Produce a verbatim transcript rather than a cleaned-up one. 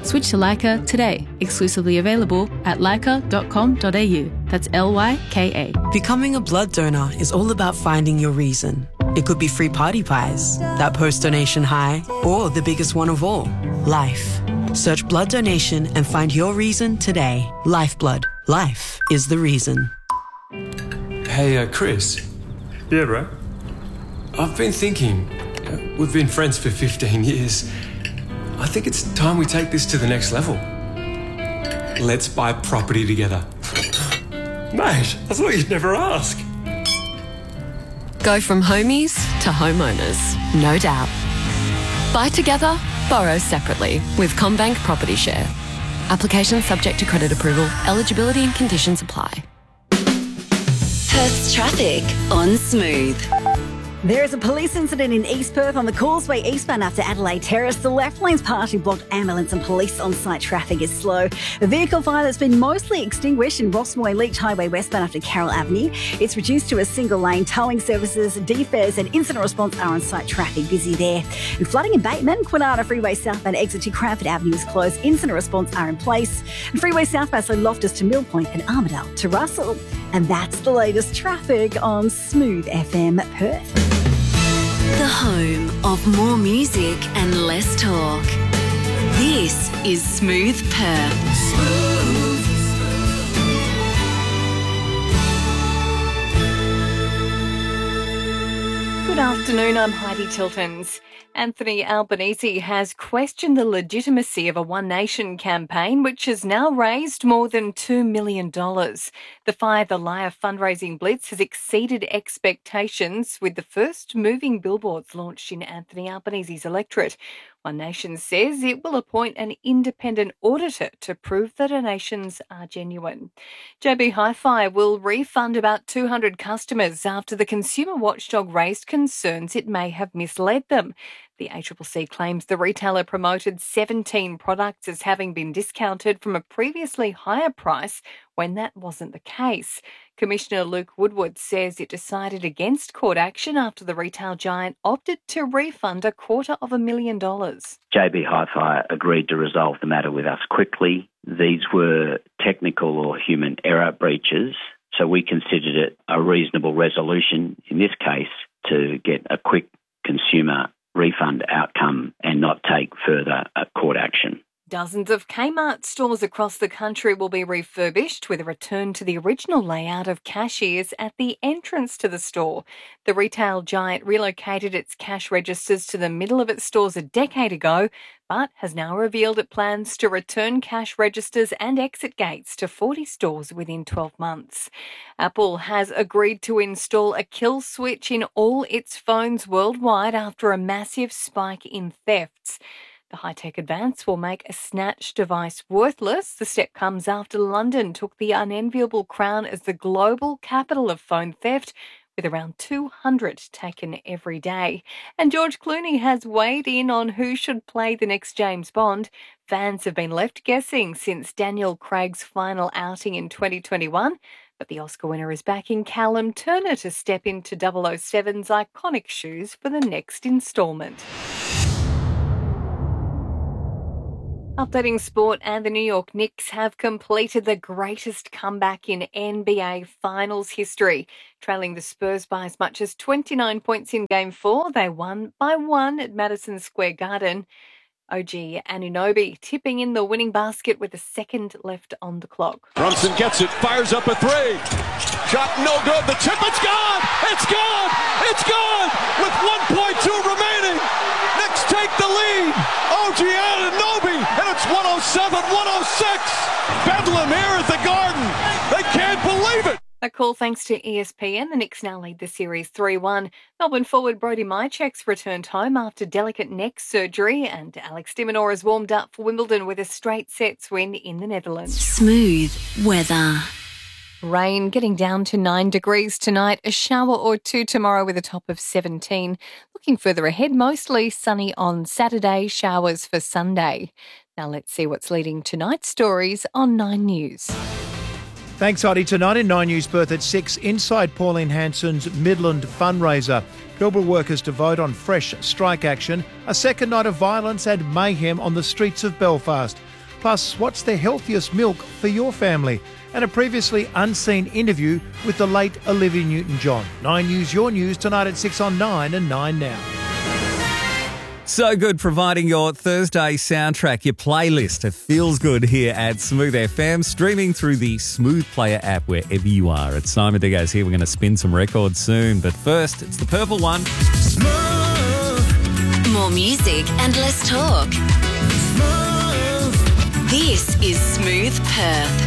Switch to Leica today. Exclusively available at leica dot com dot a u. That's L Y K A. Becoming a blood donor is all about finding your reason. It could be free party pies, that post-donation high, or the biggest one of all, life. Search blood donation and find your reason today. Lifeblood. Life is the reason. Hey, uh, Chris. Yeah, bro? I've been thinking, uh, we've been friends for fifteen years. I think it's time we take this to the next level. Let's buy property together. Mate, I thought you'd never ask. Go from homies to homeowners, no doubt. Buy together, borrow separately with CommBank Property Share. Application subject to credit approval. Eligibility and conditions apply. Perth's traffic on Smooth. There is a police incident in East Perth on the Causeway eastbound after Adelaide Terrace. The left lane's partially blocked. Ambulance and police on-site traffic is slow. A vehicle fire that's been mostly extinguished in Rossmoor Leach Highway westbound after Carroll Avenue. It's reduced to a single lane. Towing services, defares and incident response are on-site traffic. Busy there. And flooding abatement. Kwinana Freeway southbound exit to Cranford Avenue is closed. Incident response are in place. And Freeway southbound so Loftus to Mill Point and Armidale to Russell. And that's the latest traffic on Smooth F M Perth. The home of more music and less talk. This is Smooth Perth. Smooth. Good afternoon, I'm Heidi Tiltons. Anthony Albanese has questioned the legitimacy of a One Nation campaign, which has now raised more than two million dollars. The Fire the Liar fundraising blitz has exceeded expectations, with the first moving billboards launched in Anthony Albanese's electorate. One Nation says it will appoint an independent auditor to prove the donations are genuine. J B Hi-Fi will refund about two hundred customers after the consumer watchdog raised concerns it may have misled them. The A C C C claims the retailer promoted seventeen products as having been discounted from a previously higher price when that wasn't the case. Commissioner Luke Woodward says it decided against court action after the retail giant opted to refund a quarter of a million dollars. J B Hi-Fi agreed to resolve the matter with us quickly. These were technical or human error breaches, so we considered it a reasonable resolution in this case to get a quick consumer refund outcome and not take further uh, court action. Dozens of Kmart stores across the country will be refurbished with a return to the original layout of cashiers at the entrance to the store. The retail giant relocated its cash registers to the middle of its stores a decade ago, but has now revealed it plans to return cash registers and exit gates to forty stores within twelve months. Apple has agreed to install a kill switch in all its phones worldwide after a massive spike in thefts. The high-tech advance will make a snatched device worthless. The step comes after London took the unenviable crown as the global capital of phone theft, with around two hundred taken every day. And George Clooney has weighed in on who should play the next James Bond. Fans have been left guessing since Daniel Craig's final outing in twenty twenty-one. But the Oscar winner is backing Callum Turner to step into double oh seven's iconic shoes for the next instalment. Updating sport, and the New York Knicks have completed the greatest comeback in N B A Finals history. Trailing the Spurs by as much as twenty-nine points in Game four, they won by one at Madison Square Garden. O G Anunoby tipping in the winning basket with a second left on the clock. Brunson gets it, fires up a three. Shot no good, the tip, it's gone! It's gone! It's gone! With one point two remaining! Knicks take the lead! O G Anunoby, and it's one oh seven one oh six! Bedlam here at the Garden! They can't believe it! A call thanks to E S P N. The Knicks now lead the series three one. Melbourne forward Brody Mychek's returned home after delicate neck surgery, and Alex de Minaur has warmed up for Wimbledon with a straight sets win in the Netherlands. Smooth weather. Rain getting down to nine degrees tonight, a shower or two tomorrow with a top of seventeen. Looking further ahead, mostly sunny on Saturday, showers for Sunday. Now let's see what's leading tonight's stories on Nine News. Thanks, Heidi. Tonight in Nine News Perth at six, inside Pauline Hanson's Midland fundraiser. Pilbara workers to vote on fresh strike action, a second night of violence and mayhem on the streets of Belfast. Plus, what's the healthiest milk for your family? And a previously unseen interview with the late Olivia Newton-John. Nine News, your news, tonight at six on Nine and Nine Now. So good, providing your Thursday soundtrack, your playlist. It feels good here at Smooth F M, streaming through the Smooth Player app wherever you are. It's Simon Diggos here. We're going to spin some records soon. But first, it's the purple one. Smooth. More music and less talk. Smooth. This is Smooth Perth.